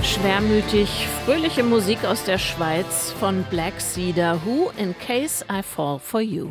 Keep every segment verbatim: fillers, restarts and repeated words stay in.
Schwermütig, fröhliche Musik aus der Schweiz von Black Cedar, Who in Case I Fall for You.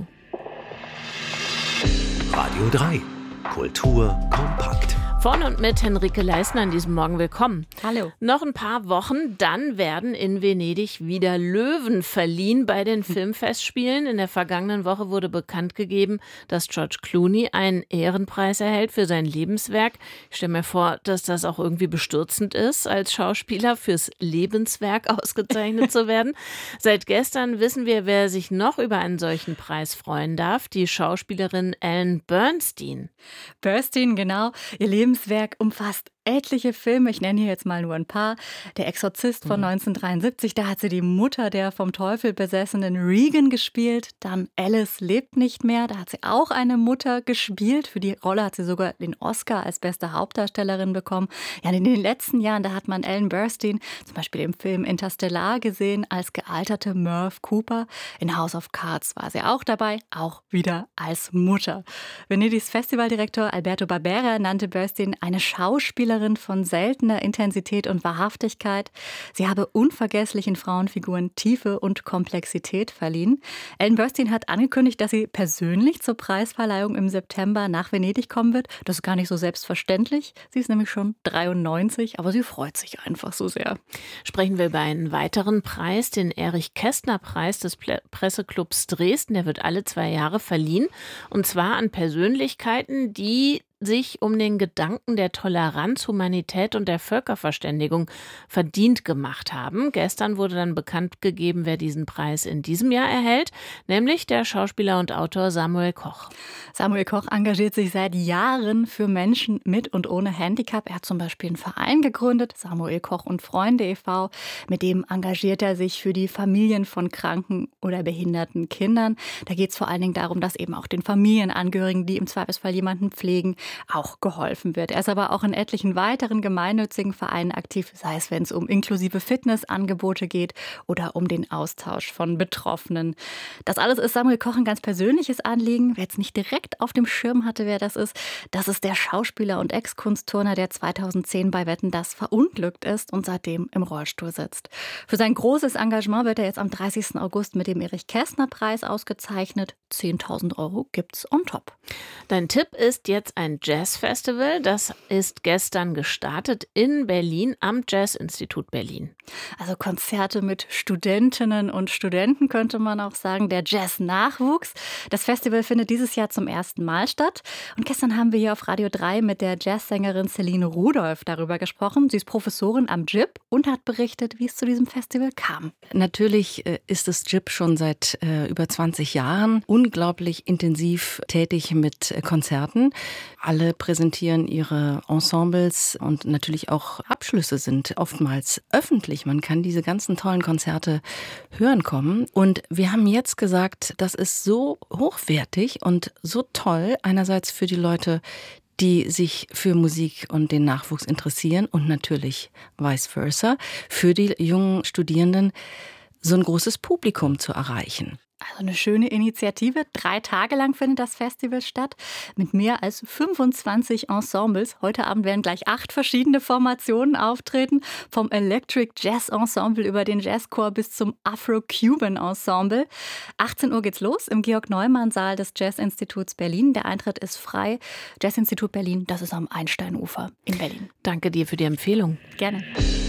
Radio drei. Kultur kompakt. Von und mit Henrike Leisner an diesem Morgen willkommen. Hallo. Noch ein paar Wochen, dann werden in Venedig wieder Löwen verliehen bei den Filmfestspielen. In der vergangenen Woche wurde bekannt gegeben, dass George Clooney einen Ehrenpreis erhält für sein Lebenswerk. Ich stelle mir vor, dass das auch irgendwie bestürzend ist, als Schauspieler fürs Lebenswerk ausgezeichnet zu werden. Seit gestern wissen wir, wer sich noch über einen solchen Preis freuen darf. Die Schauspielerin Ellen Burstyn. Burstyn, genau. Ihr Lebenswerk umfasst etliche Filme, ich nenne hier jetzt mal nur ein paar. Der Exorzist von neunzehnhundertdreiundsiebzig, da hat sie die Mutter der vom Teufel besessenen Regan gespielt. Dann Alice lebt nicht mehr, da hat sie auch eine Mutter gespielt. Für die Rolle hat sie sogar den Oscar als beste Hauptdarstellerin bekommen. Ja, in den letzten Jahren, da hat man Ellen Burstyn zum Beispiel im Film Interstellar gesehen als gealterte Merv Cooper. In House of Cards war sie auch dabei, auch wieder als Mutter. Venedigs Festivaldirektor Alberto Barbera nannte Burstyn eine Schauspielerin von seltener Intensität und Wahrhaftigkeit. Sie habe unvergesslichen Frauenfiguren Tiefe und Komplexität verliehen. Ellen Burstyn hat angekündigt, dass sie persönlich zur Preisverleihung im September nach Venedig kommen wird. Das ist gar nicht so selbstverständlich. Sie ist nämlich schon dreiundneunzig, aber sie freut sich einfach so sehr. Sprechen wir über einen weiteren Preis, den Erich-Kästner-Preis des Presseclubs Dresden. Der wird alle zwei Jahre verliehen. Und zwar an Persönlichkeiten, die sich um den Gedanken der Toleranz, Humanität und der Völkerverständigung verdient gemacht haben. Gestern wurde dann bekannt gegeben, wer diesen Preis in diesem Jahr erhält, nämlich der Schauspieler und Autor Samuel Koch. Samuel Koch engagiert sich seit Jahren für Menschen mit und ohne Handicap. Er hat zum Beispiel einen Verein gegründet, Samuel Koch und Freunde e V Mit dem engagiert er sich für die Familien von kranken oder behinderten Kindern. Da geht es vor allen Dingen darum, dass eben auch den Familienangehörigen, die im Zweifelsfall jemanden pflegen, auch geholfen wird. Er ist aber auch in etlichen weiteren gemeinnützigen Vereinen aktiv, sei es, wenn es um inklusive Fitnessangebote geht oder um den Austausch von Betroffenen. Das alles ist Samuel Koch ein ganz persönliches Anliegen. Wer jetzt nicht direkt auf dem Schirm hatte, wer das ist, das ist der Schauspieler und Ex-Kunstturner, der zweitausendzehn bei Wetten, dass verunglückt ist und seitdem im Rollstuhl sitzt. Für sein großes Engagement wird er jetzt am dreißigsten August mit dem Erich-Kästner-Preis ausgezeichnet. zehntausend Euro gibt's on top. Dein Tipp ist jetzt ein Jazzfestival. Das ist gestern gestartet in Berlin am Jazzinstitut Berlin. Also Konzerte mit Studentinnen und Studenten, könnte man auch sagen. Der Jazz-Nachwuchs. Das Festival findet dieses Jahr zum ersten Mal statt. Und gestern haben wir hier auf Radio drei mit der Jazzsängerin Celine Rudolph darüber gesprochen. Sie ist Professorin am J I P und hat berichtet, wie es zu diesem Festival kam. Natürlich ist das J I P schon seit äh, über zwanzig Jahren unglaublich intensiv tätig mit äh, Konzerten. Alle präsentieren ihre Ensembles und natürlich auch Abschlüsse sind oftmals öffentlich. Man kann diese ganzen tollen Konzerte hören kommen. Und wir haben jetzt gesagt, das ist so hochwertig und so toll, einerseits für die Leute, die sich für Musik und den Nachwuchs interessieren und natürlich vice versa, für die jungen Studierenden so ein großes Publikum zu erreichen. Also eine schöne Initiative. Drei Tage lang findet das Festival statt mit mehr als fünfundzwanzig Ensembles. Heute Abend werden gleich acht verschiedene Formationen auftreten. Vom Electric Jazz Ensemble über den Jazzchor bis zum Afro-Cuban Ensemble. achtzehn Uhr geht's los im Georg-Neumann-Saal des Jazzinstituts Berlin. Der Eintritt ist frei. Jazzinstitut Berlin, das ist am Einsteinufer in Berlin. Danke dir für die Empfehlung. Gerne.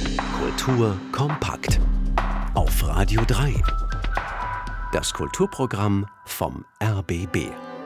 Kultur kompakt. Auf Radio drei. Das Kulturprogramm vom R B B.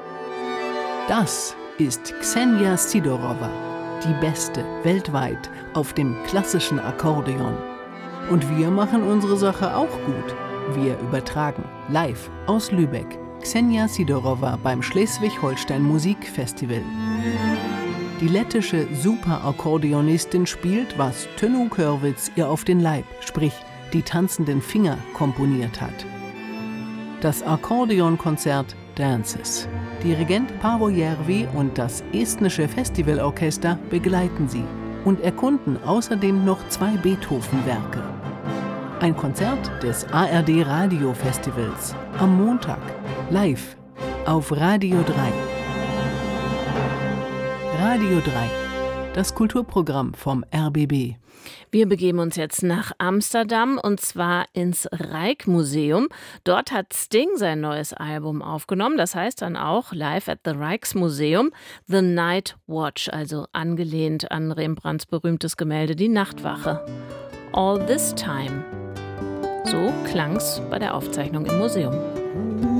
Das ist Ksenia Sidorova, die Beste weltweit auf dem klassischen Akkordeon. Und wir machen unsere Sache auch gut. Wir übertragen live aus Lübeck Ksenia Sidorova beim Schleswig-Holstein Musikfestival. Die lettische Superakkordeonistin spielt, was Tönnu Körwitz ihr auf den Leib, sprich die tanzenden Finger, komponiert hat. Das Akkordeonkonzert Dances. Dirigent Paavo Järvi und das estnische Festivalorchester begleiten sie und erkunden außerdem noch zwei Beethoven-Werke. Ein Konzert des A R D Radio-Festivals am Montag, live auf Radio drei. Radio drei, das Kulturprogramm vom R B B. Wir begeben uns jetzt nach Amsterdam und zwar ins Rijksmuseum. Dort hat Sting sein neues Album aufgenommen. Das heißt dann auch Live at the Rijksmuseum, The Night Watch, also angelehnt an Rembrandts berühmtes Gemälde Die Nachtwache. All This Time. So klang's bei der Aufzeichnung im Museum.